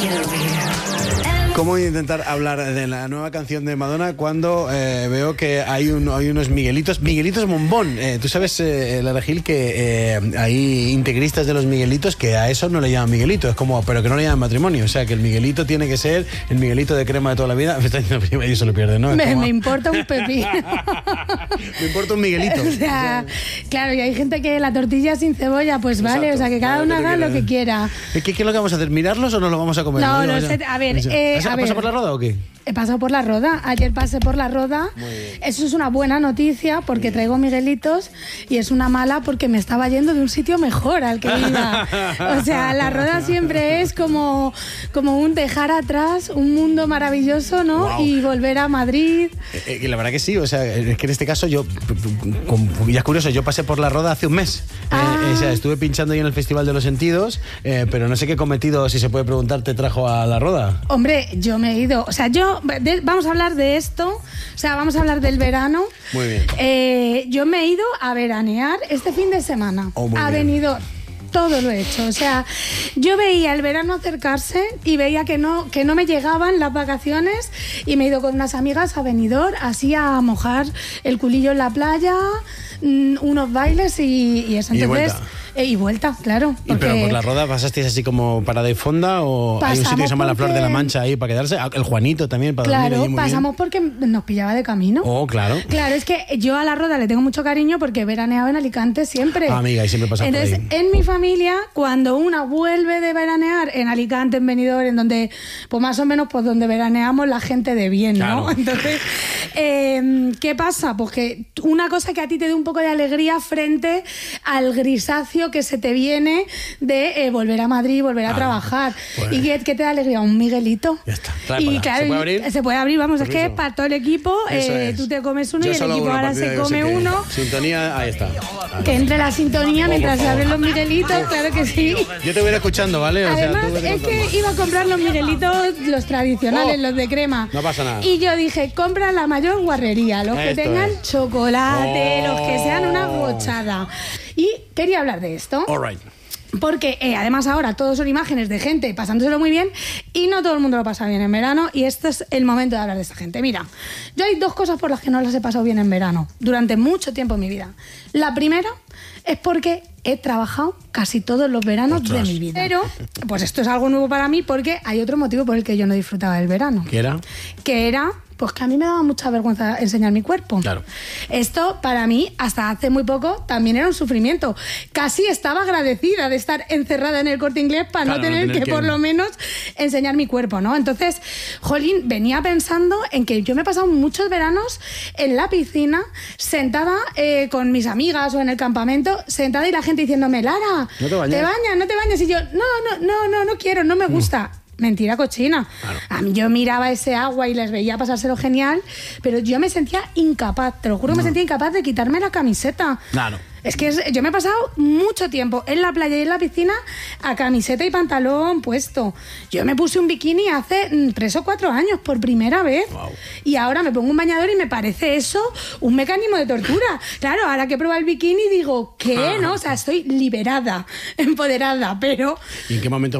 ¿Cómo intentar hablar de la nueva canción de Madonna cuando veo que hay unos Miguelitos Bombón? Tú sabes, Lara Gil, que hay integristas de los Miguelitos que a eso no le llaman Miguelito, es como, pero que no le llaman matrimonio. O sea, que el Miguelito tiene que ser el Miguelito de crema de toda la vida. Y eso lo pierde, ¿no? Me importa un pepino. Me importa un Miguelito. O sea, claro, y hay gente que la tortilla sin cebolla, pues vale, o sea, que cada uno haga lo que quiera. ¿Qué es lo que vamos a hacer? ¿Mirarlos o no los vamos a comer? No sé, a ver... ¿Has pasado por la Roda o qué? He pasado por la Roda, ayer pasé por la Roda. Eso es una buena noticia porque traigo Miguelitos, y es una mala porque me estaba yendo de un sitio mejor al que iba. O sea, la Roda siempre es como un dejar atrás un mundo maravilloso, ¿no? Wow. Y volver a Madrid. La verdad que sí, o sea, es que en este caso ya es curioso, yo pasé por la Roda hace un mes. O sea, estuve pinchando ahí en el Festival de los Sentidos, pero no sé qué cometido, si se puede preguntar, te trajo a la Roda. Hombre, yo me he ido, o sea, vamos a hablar de esto, o sea, vamos a hablar del verano. Muy bien. Yo me he ido a veranear este fin de semana. Ha venido... Todo lo he hecho, o sea, yo veía el verano acercarse y veía que no me llegaban las vacaciones, y me he ido con unas amigas a Benidorm, así a mojar el culillo en la playa, unos bailes y eso. Entonces, y vuelta, claro. Pero por la Roda pasasteis así como parada y fonda, o hay un sitio que se llama la Flor de la Mancha ahí para quedarse, el Juanito también para dormir. Claro, pasamos porque nos pillaba de camino. Oh, claro. Claro, es que yo a la Roda le tengo mucho cariño porque he veraneado en Alicante siempre. Amiga, y siempre pasamos por ahí. Entonces, en mi familia, cuando una vuelve de veranear en Alicante, en Benidorm, en donde, pues más o menos, pues donde veraneamos la gente de bien, ¿no? Claro. Entonces, ¿qué pasa? Pues que una cosa que a ti te dé un poco de alegría frente al grisáceo que se te viene de volver a Madrid, volver a trabajar. Pues, ¿y qué te da alegría? Un Miguelito. Ya está. Y claro, ¿se puede abrir? Se puede abrir, vamos, es que es para todo el equipo. Tú te comes uno y el equipo ahora se come uno. Sintonía, ahí está. Que entre la sintonía mientras se abren los Miguelitos, claro que sí. Yo te voy a ir escuchando, ¿vale? Además, es que iba a comprar los Miguelitos, los tradicionales, los de crema. No pasa nada. Y yo dije, compra la mayor guarrería, los que tengan chocolate, los que sean una gochada. Y quería hablar de esto. All right. Porque además ahora todos son imágenes de gente pasándoselo muy bien, y no todo el mundo lo pasa bien en verano, y este es el momento de hablar de esta gente. Mira, yo hay dos cosas por las que no las he pasado bien en verano durante mucho tiempo en mi vida. La primera es porque he trabajado casi todos los veranos de mi vida. Pero, pues esto es algo nuevo para mí, porque hay otro motivo por el que yo no disfrutaba del verano. ¿Qué era? Que era... pues que a mí me daba mucha vergüenza enseñar mi cuerpo. Claro. Esto, para mí, hasta hace muy poco, también era un sufrimiento. Casi estaba agradecida de estar encerrada en el Corte Inglés para no tener que por lo menos enseñar mi cuerpo, ¿no? Entonces, jolín, venía pensando en que yo me he pasado muchos veranos en la piscina, sentada con mis amigas o en el campamento, sentada, y la gente diciéndome, Lara, ¿no te bañas? ¿No te bañas? Y yo, no quiero, no me gusta. Mentira cochina. Claro. A mí yo miraba ese agua y les veía pasárselo genial, pero yo me sentía incapaz, te lo juro, me sentía incapaz de quitarme la camiseta. Claro. Es que yo me he pasado mucho tiempo en la playa y en la piscina a camiseta y pantalón puesto. Yo me puse un bikini hace 3 o 4 años por primera vez. Wow. Y ahora me pongo un bañador y me parece eso un mecanismo de tortura. Claro, ahora que he probado el bikini digo, ¿qué? ¿No? O sea, estoy liberada, empoderada, pero... ¿Y en qué momento